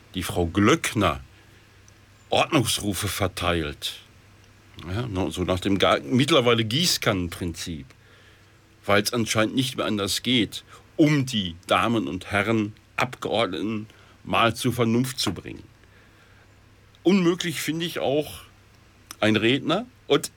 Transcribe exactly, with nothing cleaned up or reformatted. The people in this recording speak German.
die Frau Glöckner Ordnungsrufe verteilt. Ja, so nach dem mittlerweile Gießkannenprinzip, weil es anscheinend nicht mehr anders geht, um die Damen und Herren Abgeordneten mal zur Vernunft zu bringen. Unmöglich finde ich auch ein Redner, und